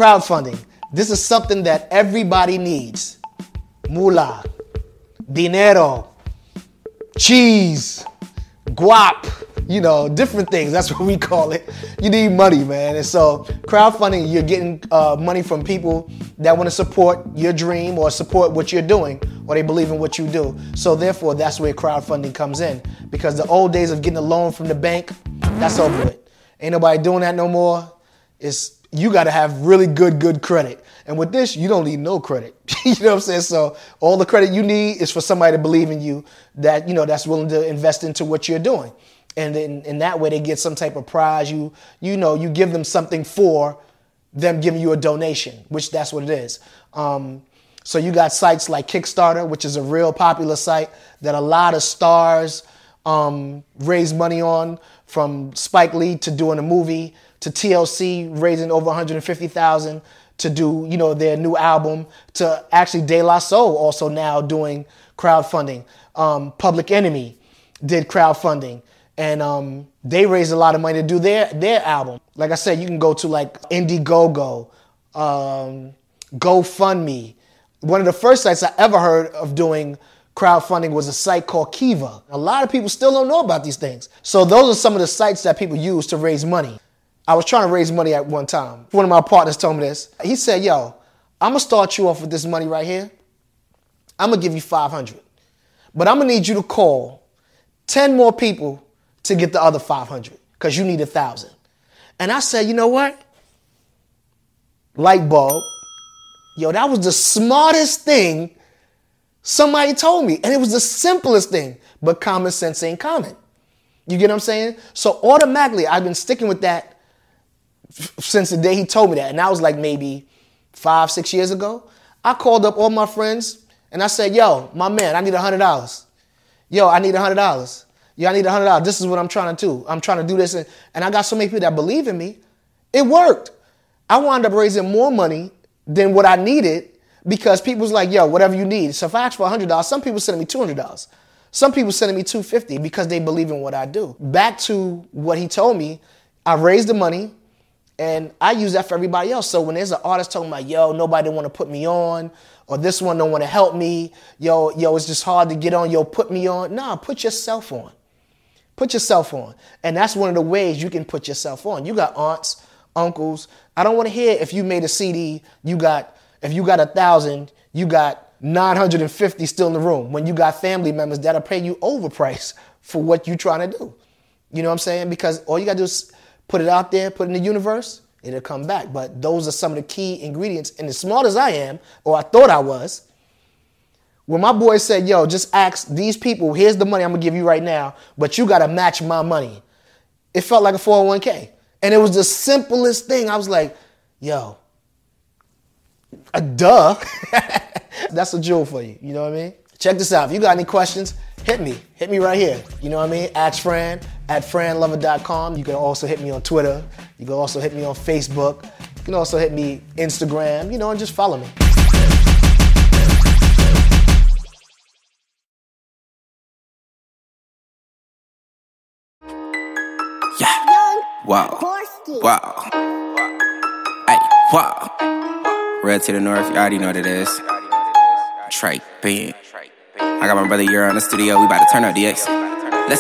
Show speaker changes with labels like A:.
A: Crowdfunding. This is something that everybody needs. Moolah, dinero, cheese, guap, different things. That's what we call it. You need money, man. And so crowdfunding, you're getting money from people that want to support your dream or support what you're doing, or they believe in what you do. So therefore, that's where crowdfunding comes in, because the old days of getting a loan from the bank, that's over with. Ain't nobody doing that no more. You got to have really good credit. And with this, you don't need no credit. You know what I'm saying? So all the credit you need is for somebody to believe in you, that, that's willing to invest into what you're doing. And in that way, they get some type of prize. You give them something for them giving you a donation, which that's what it is. So you got sites like Kickstarter, which is a real popular site that a lot of stars raise money on, from Spike Lee to doing a movie, to TLC raising over $150,000 to do, their new album, to actually De La Soul also now doing crowdfunding. Public Enemy did crowdfunding, and they raised a lot of money to do their album. Like I said, you can go to like Indiegogo, GoFundMe. One of the first sites I ever heard of doing crowdfunding was a site called Kiva. A lot of people still don't know about these things. So those are some of the sites that people use to raise money. I was trying to raise money at one time. One of my partners told me this. He said, yo, I'm going to start you off with this money right here. I'm going to give you $500. But I'm going to need you to call 10 more people to get the other $500, because you need $1,000. And I said, you know what? Light bulb. Yo, that was the smartest thing somebody told me. And it was the simplest thing, but common sense ain't common. You get what I'm saying? So automatically, I've been sticking with that since the day he told me that. And that was like maybe 5-6 years ago. I called up all my friends and I said, yo, my man, I need $100. Yo, I need $100. Yo, I need $100. This is what I'm trying to do. I'm trying to do this. And I got so many people that believe in me. It worked. I wound up raising more money than what I needed, because people was like, yo, whatever you need. So if I ask for $100, some people sending me $200. Some people sending me $250 because they believe in what I do. Back to what he told me, I raised the money and I use that for everybody else. So when there's an artist talking about, yo, nobody want to put me on, or this one don't want to help me, yo, it's just hard to get on, yo, put me on. Nah, put yourself on. Put yourself on. And that's one of the ways you can put yourself on. You got aunts, uncles. I don't want to hear if you made a CD, if you got 1,000, you got 950 still in the room, when you got family members that'll pay you overprice for what you're trying to do. You know what I'm saying? Because all you got to do is put it out there, put it in the universe, it'll come back. But those are some of the key ingredients. And as smart as I am, or I thought I was, when my boy said, yo, just ask these people, here's the money I'm going to give you right now, but you got to match my money. It felt like a 401k. And it was the simplest thing. I was like, yo, duh. That's a jewel for you. You know what I mean? Check this out. If you got any questions, hit me. Hit me right here. You know what I mean? Ask Fran at franlover.com. You can also hit me on Twitter. You can also hit me on Facebook. You can also hit me Instagram, and just follow me.
B: Yeah. Wow. Wow. Hey, wow. Red to the north, you already know what it is. Trey, Ben. I got my brother Euro in the studio. We about to turn up DX.